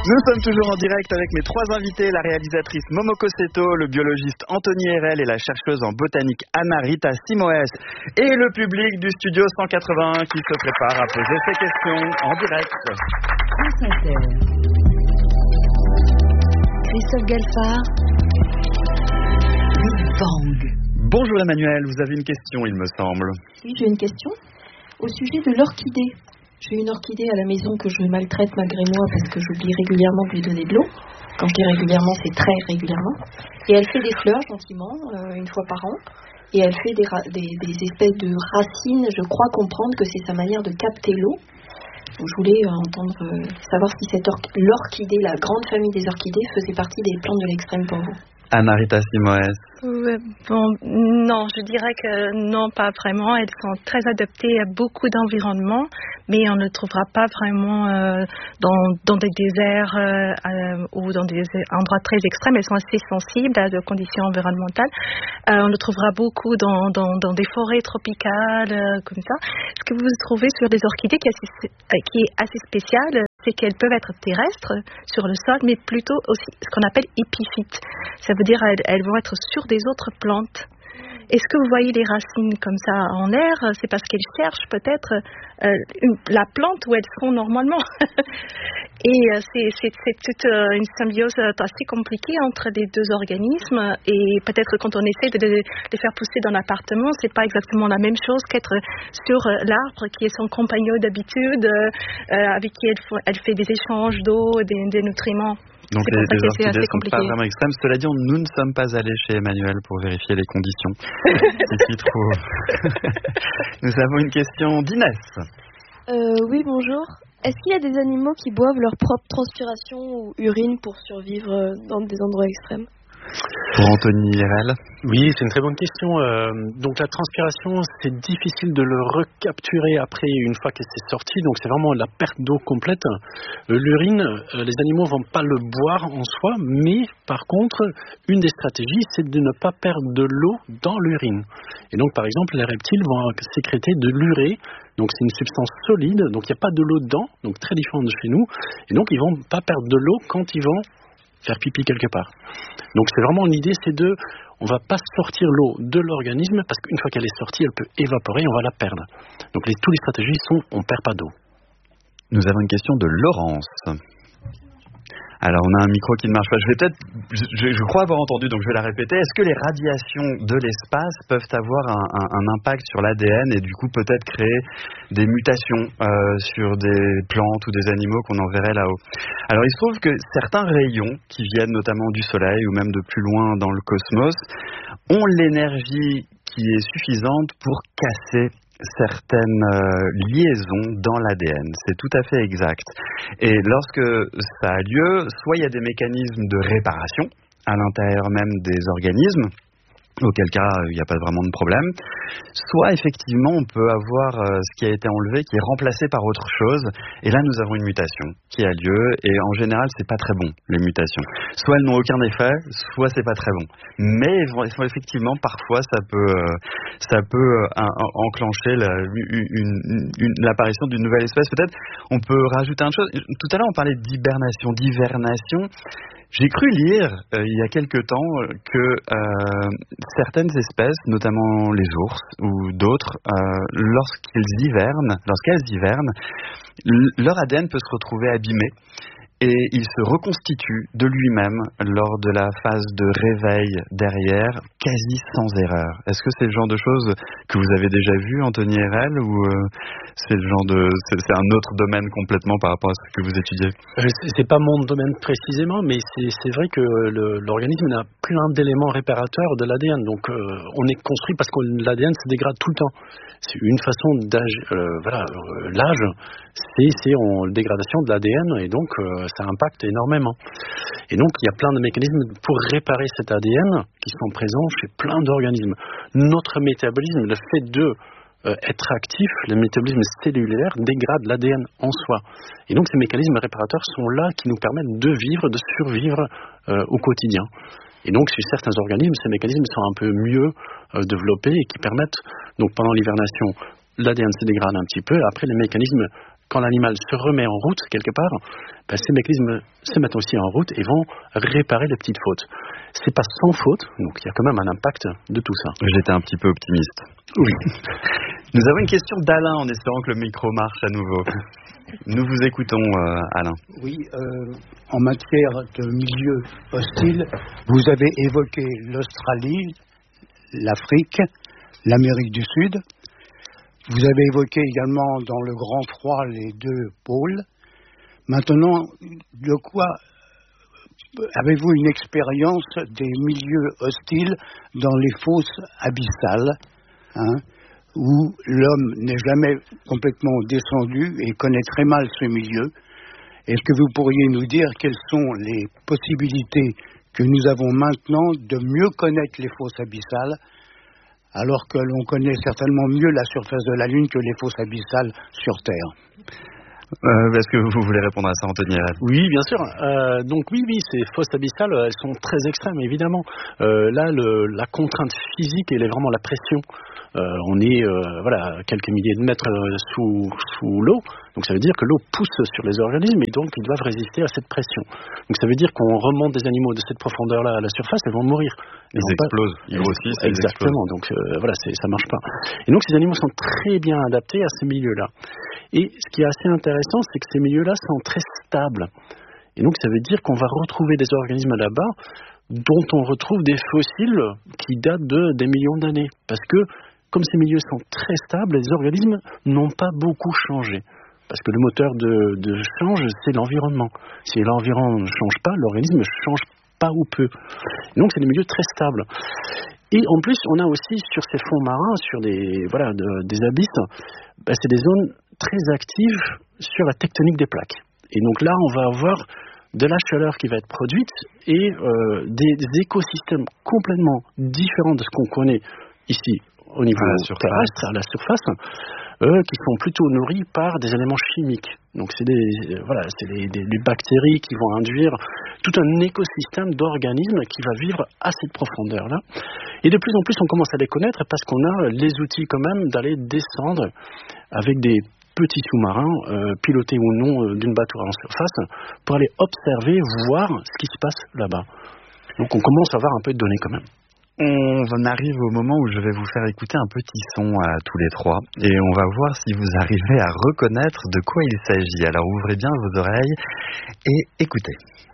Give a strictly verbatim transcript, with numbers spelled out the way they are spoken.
Nous sommes toujours en direct avec mes trois invités, la réalisatrice Momoko Seto, le biologiste Anthony Herel et la chercheuse en botanique Anna-Rita Simoes et le public du studio cent quatre-vingt-un qui se prépare à poser ses questions en direct. Christophe Galfard, Big Bang. Bonjour Emmanuel, vous avez une question il me semble. Oui, j'ai une question au sujet de l'orchidée. J'ai une orchidée à la maison que je maltraite malgré moi parce que j'oublie régulièrement de lui donner de l'eau. Quand je dis régulièrement, c'est très régulièrement. Et elle fait des fleurs gentiment, euh, une fois par an. Et elle fait des, ra- des, des espèces de racines. Je crois comprendre que c'est sa manière de capter l'eau. Donc, je voulais euh, entendre, euh, savoir si cette or- l'orchidée, la grande famille des orchidées, faisait partie des plantes de l'extrême pour vous. Anna-Rita Simoes. Euh, bon, non, je dirais que non, pas vraiment. Elles sont très adaptées à beaucoup d'environnements, mais on ne trouvera pas vraiment euh, dans, dans des déserts euh, euh, ou dans des endroits très extrêmes. Elles sont assez sensibles à des conditions environnementales. Euh, on le trouvera beaucoup dans, dans, dans des forêts tropicales, euh, comme ça. Ce que vous trouvez sur des orchidées qui est assez, qui est assez spécial, c'est qu'elles peuvent être terrestres sur le sol, mais plutôt aussi ce qu'on appelle épiphytes. Ça veut dire qu'elles elles vont être sur des autres plantes. Est-ce que vous voyez les racines comme ça en l'air? C'est parce qu'elles cherchent peut-être euh, une, la plante où elles seront normalement. Et euh, c'est, c'est, c'est toute euh, une symbiose assez compliquée entre les deux organismes. Et peut-être quand on essaie de les, de les faire pousser dans l'appartement, c'est pas exactement la même chose qu'être sur l'arbre qui est son compagnon d'habitude, euh, avec qui elle, f- elle fait des échanges d'eau, des, des nutriments. Donc c'est les, pour ça les que c'est orchidées assez sont compliqué. pas vraiment extrêmes. Cela dit, nous ne sommes pas allés chez Emmanuel pour vérifier les conditions. Il s'y trouve. Nous avons une question d'Inès. Euh, oui, bonjour. Est-ce qu'il y a des animaux qui boivent leur propre transpiration ou urine pour survivre euh, dans des endroits extrêmes? Pour Anthony Herel. Oui, c'est une très bonne question. Euh, donc la transpiration, c'est difficile de le recapturer après une fois que c'est sorti. Donc c'est vraiment la perte d'eau complète. Euh, l'urine, euh, les animaux vont pas le boire en soi, mais par contre, une des stratégies, c'est de ne pas perdre de l'eau dans l'urine. Et donc par exemple, les reptiles vont sécréter de l'urée. Donc c'est une substance solide, donc il n'y a pas de l'eau dedans, donc très différente de chez nous. Et donc ils vont pas perdre de l'eau quand ils vont faire pipi quelque part. Donc c'est vraiment l'idée, c'est de, on va pas sortir l'eau de l'organisme parce qu'une fois qu'elle est sortie, elle peut évaporer, on va la perdre. Donc les, toutes les stratégies sont, on perd pas d'eau. Nous avons une question de Laurence. Alors on a un micro qui ne marche pas. Je vais peut-être, je, je crois avoir entendu, donc je vais la répéter. Est-ce que les radiations de l'espace peuvent avoir un, un, un impact sur l'A D N et du coup peut-être créer des mutations euh, sur des plantes ou des animaux qu'on enverrait là-haut? Alors il se trouve que certains rayons qui viennent notamment du Soleil ou même de plus loin dans le cosmos ont l'énergie qui est suffisante pour casser certaines euh, liaisons dans l'A D N. C'est tout à fait exact. Et lorsque ça a lieu, soit il y a des mécanismes de réparation à l'intérieur même des organismes, auquel cas il n'y a pas vraiment de problème, soit effectivement on peut avoir euh, ce qui a été enlevé qui est remplacé par autre chose, et là nous avons une mutation qui a lieu, et en général c'est pas très bon les mutations, soit elles n'ont aucun effet, soit c'est pas très bon, mais effectivement parfois ça peut euh, ça peut euh, enclencher la, une, une, une, l'apparition d'une nouvelle espèce. Peut-être on peut rajouter une chose. Tout à l'heure on parlait d'hibernation, d'hivernation. J'ai cru lire euh, il y a quelque temps que euh, certaines espèces, notamment les ours ou d'autres, euh, lorsqu'ils hivernent, lorsqu'elles hivernent, l- leur A D N peut se retrouver abîmé et il se reconstitue de lui-même lors de la phase de réveil derrière, quasi sans erreur. Est-ce que c'est le genre de choses que vous avez déjà vu, Anthony Herel, ou euh, c'est le genre de c'est, c'est un autre domaine complètement par rapport à ce que vous étudiez? Euh, c'est, c'est pas mon domaine précisément, mais c'est, c'est vrai que le, l'organisme a plein d'éléments réparateurs de l'A D N. Donc euh, on est construit parce que l'A D N se dégrade tout le temps. C'est une façon d'âge, euh, voilà, euh, l'âge, c'est, c'est en dégradation de l'A D N et donc euh, ça impacte énormément. Et donc il y a plein de mécanismes pour réparer cet A D N qui sont présents chez plein d'organismes. Notre métabolisme, le fait de euh, être actif, le métabolisme cellulaire dégrade l'A D N en soi. Et donc ces mécanismes réparateurs sont là qui nous permettent de vivre, de survivre euh, au quotidien. Et donc, chez certains organismes, ces mécanismes sont un peu mieux euh, développés et qui permettent, donc pendant l'hivernation, l'A D N se dégrade un petit peu. Après, les mécanismes quand l'animal se remet en route quelque part, ben, ces mécanismes se mettent aussi en route et vont réparer les petites fautes. C'est pas sans faute, donc il y a quand même un impact de tout ça. J'étais un petit peu optimiste. Oui. Nous avons une question d'Alain en espérant que le micro marche à nouveau. Nous vous écoutons, euh, Alain. Oui, euh, en matière de milieu hostile, vous avez évoqué l'Australie, l'Afrique, l'Amérique du Sud. Vous avez évoqué également dans le Grand Froid les deux pôles. Maintenant, de quoi avez-vous une expérience des milieux hostiles dans les fosses abyssales, hein, où l'homme n'est jamais complètement descendu et connaît très mal ce milieu? Est-ce que vous pourriez nous dire quelles sont les possibilités que nous avons maintenant de mieux connaître les fosses abyssales, alors que l'on connaît certainement mieux la surface de la Lune que les fosses abyssales sur Terre? Euh, est-ce que vous voulez répondre à ça, Anthony? Oui, bien sûr. Euh, donc oui, oui, ces fosses abyssales, elles sont très extrêmes, évidemment. Euh, là, le, la contrainte physique, elle est vraiment la pression. Euh, on est euh, voilà, à quelques milliers de mètres euh, sous, sous l'eau, donc ça veut dire que l'eau pousse sur les organismes et donc ils doivent résister à cette pression. Donc ça veut dire qu'on remonte des animaux de cette profondeur-là à la surface, ils vont mourir. Ils, ils explosent, pas... ils grossissent. Exactement, ils donc euh, voilà, c'est, ça marche pas. Et donc ces animaux sont très bien adaptés à ces milieux-là. Et ce qui est assez intéressant, c'est que ces milieux-là sont très stables. Et donc ça veut dire qu'on va retrouver des organismes là-bas dont on retrouve des fossiles qui datent de des millions d'années. Parce que comme ces milieux sont très stables, les organismes n'ont pas beaucoup changé. Parce que le moteur de, de change, c'est l'environnement. Si l'environnement ne change pas, l'organisme ne change pas ou peu. Donc c'est des milieux très stables. Et en plus, on a aussi sur ces fonds marins, sur des, voilà, de, des abysses, ben c'est des zones très actives sur la tectonique des plaques. Et donc là, on va avoir de la chaleur qui va être produite et euh, des, des écosystèmes complètement différents de ce qu'on connaît ici au niveau à terrestre, à la surface, euh, qui sont plutôt nourris par des éléments chimiques. Donc c'est des, euh, voilà, c'est des, des, des bactéries qui vont induire tout un écosystème d'organismes qui va vivre à cette profondeur-là. Et de plus en plus, on commence à les connaître parce qu'on a les outils quand même d'aller descendre avec des petits sous-marins, euh, pilotés ou non euh, d'une bateau en surface, pour aller observer, voir ce qui se passe là-bas. Donc on commence à avoir un peu de données quand même. On arrive au moment où je vais vous faire écouter un petit son à tous les trois et on va voir si vous arrivez à reconnaître de quoi il s'agit. Alors ouvrez bien vos oreilles et écoutez.